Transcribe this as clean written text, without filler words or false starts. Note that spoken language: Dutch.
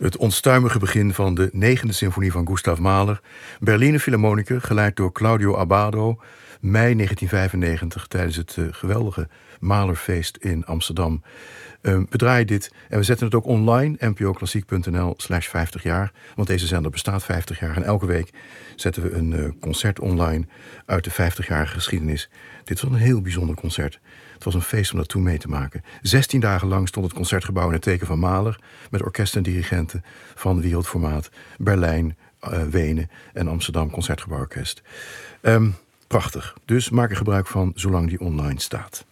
Het onstuimige begin van de 9e symfonie van Gustav Mahler. Berliner Philharmoniker, geleid door Claudio Abbado. Mei 1995 tijdens het geweldige Mahlerfeest in Amsterdam. We draaien dit en we zetten het ook online. npoklassiek.nl/50 jaar. Want deze zender bestaat 50 jaar. En elke week zetten we een concert online uit de 50-jarige geschiedenis. Dit was een heel bijzonder concert. Het was een feest om dat toen mee te maken. 16 dagen lang stond het Concertgebouw in het teken van Mahler. Met orkesten en dirigenten van wereldformaat. Berlijn, Wenen en Amsterdam Concertgebouworkest. Prachtig. Dus maak er gebruik van zolang die online staat.